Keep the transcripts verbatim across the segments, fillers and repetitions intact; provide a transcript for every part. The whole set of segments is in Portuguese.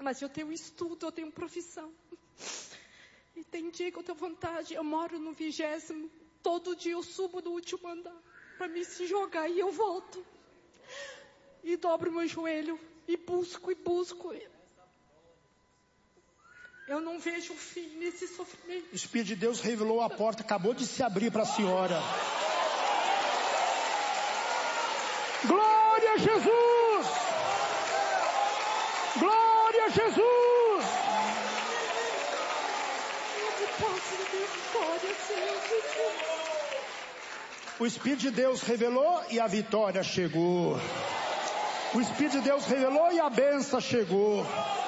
mas eu tenho estudo, eu tenho profissão. E tem dia que eu tenho vontade, eu moro no vigésimo, todo dia eu subo no último andar para me se jogar e eu volto. E dobro meu joelho e busco e busco. Eu não vejo fim nesse sofrimento. O Espírito de Deus revelou a porta, acabou de se abrir para a senhora. Glória a Jesus! Glória a Jesus! Eu posso ver vitória, Senhor Jesus. O Espírito de Deus revelou e a vitória chegou. O Espírito de Deus revelou e a bênção chegou.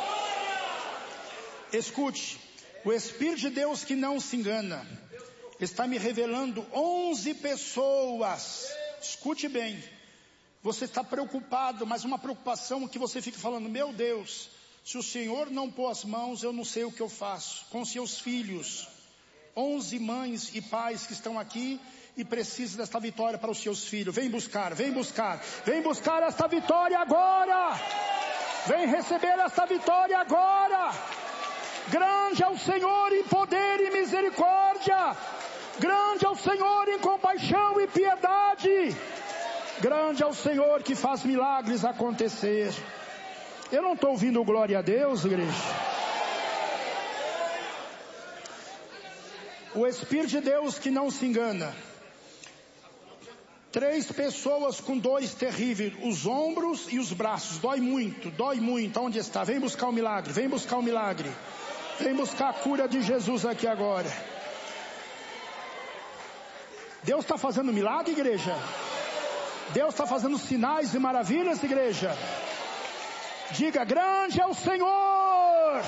Escute, o Espírito de Deus que não se engana, está me revelando onze pessoas. Escute bem, você está preocupado, mas uma preocupação que você fica falando, meu Deus, se o Senhor não pôr as mãos, eu não sei o que eu faço. Com seus filhos, onze mães e pais que estão aqui e precisam desta vitória para os seus filhos. Vem buscar, vem buscar, vem buscar esta vitória agora. Vem receber esta vitória agora. Grande é o Senhor em poder e misericórdia. Grande é o Senhor em compaixão e piedade. Grande é o Senhor que faz milagres acontecer. Eu não estou ouvindo glória a Deus, igreja. O Espírito de Deus que não se engana. Três pessoas com dores terríveis, os ombros e os braços, dói muito, dói muito. Onde está? Vem buscar o milagre, vem buscar o milagre. Vem buscar a cura de Jesus aqui agora. Deus está fazendo milagre, igreja? Deus está fazendo sinais e maravilhas, igreja? Diga, grande é o Senhor!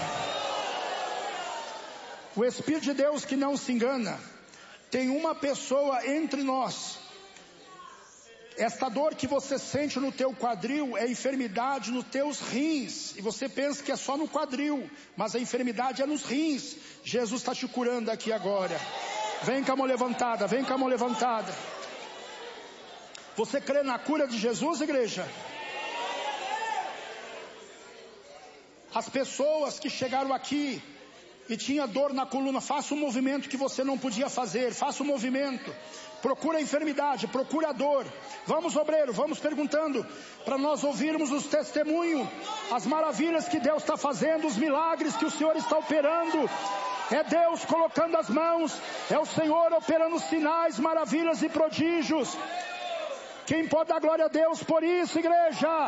O Espírito de Deus que não se engana. Tem uma pessoa entre nós. Esta dor que você sente no teu quadril é enfermidade nos teus rins. E você pensa que é só no quadril, mas a enfermidade é nos rins. Jesus está te curando aqui agora. Vem com a mão levantada, vem com a mão levantada. Você crê na cura de Jesus, igreja? As pessoas que chegaram aqui e tinha dor na coluna, faça um movimento que você não podia fazer, faça um movimento. Procura a enfermidade, procura a dor. Vamos, obreiro, vamos perguntando, para nós ouvirmos os testemunhos, as maravilhas que Deus está fazendo, os milagres que o Senhor está operando. É Deus colocando as mãos, é o Senhor operando sinais, maravilhas e prodígios. Quem pode dar glória a Deus por isso, igreja?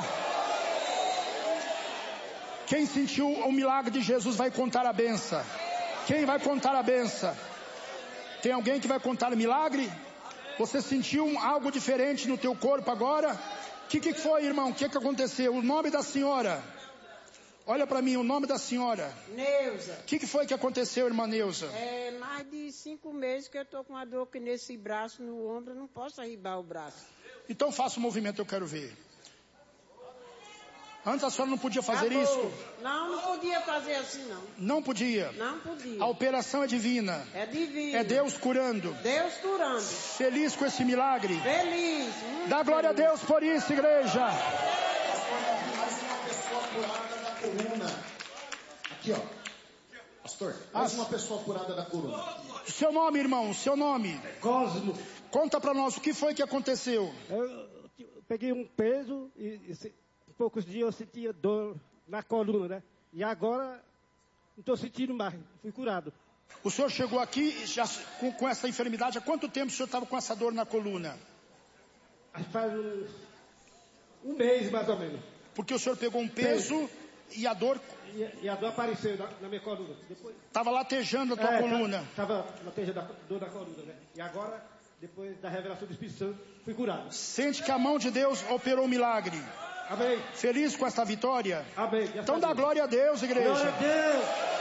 Quem sentiu o milagre de Jesus vai contar a benção. Quem vai contar a benção? Tem alguém que vai contar o milagre? Você sentiu algo diferente no teu corpo agora? O que, que foi, irmão? O que, que aconteceu? O nome da senhora? Olha para mim, o nome da senhora. Neuza. O que, que foi que aconteceu, irmã Neuza? É mais de cinco meses que eu estou com uma dor aqui nesse braço, no ombro, eu não posso arribar o braço. Então faça o movimento, eu quero ver. Antes a senhora não podia fazer Acabou. isso? Não, não podia fazer assim não. Não podia? Não podia. A operação é divina. É divino. É Deus curando. Deus curando. Feliz com esse milagre. Feliz. Dá glória feliz. a Deus por isso, igreja. Mais uma pessoa curada da coluna. Aqui, ó. Pastor, mais uma pessoa curada da coluna. Seu nome, irmão, seu nome. Cosmo. Conta para nós o que foi que aconteceu. Eu peguei um peso e, e poucos dias eu sentia dor na coluna, né? E agora não estou sentindo mais, fui curado. O senhor chegou aqui já com, com essa enfermidade, há quanto tempo o senhor estava com essa dor na coluna? Faz um, um mês mais ou menos. Porque o senhor pegou um peso e a dor... E, e a dor apareceu na, na minha coluna. Estava latejando a tua é, coluna. Estava latejando a dor da coluna, né? E agora, depois da revelação do Espírito Santo, fui curado. Sente que a mão de Deus operou o milagre. Amém. Feliz com esta vitória? Amém. Então dá glória a Deus, igreja. Glória a Deus.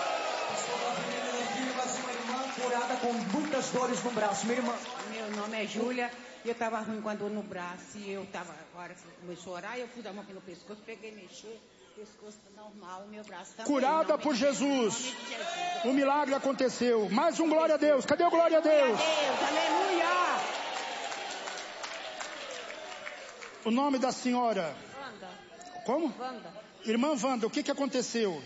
Uma irmã curada com muitas dores no braço. Minha irmã. Meu nome é Júlia. Eu estava ruim com a dor no braço. E eu estava, agora começou a orar. Eu pus a mão aqui no pescoço, peguei e mexer. O pescoço está normal, meu braço está curada por Jesus. Jesus. O milagre aconteceu. Mais um glória a Deus. Cadê o glória a Deus? Aleluia. O nome da senhora? Wanda. Como? Wanda. Irmã Wanda, o que, que aconteceu?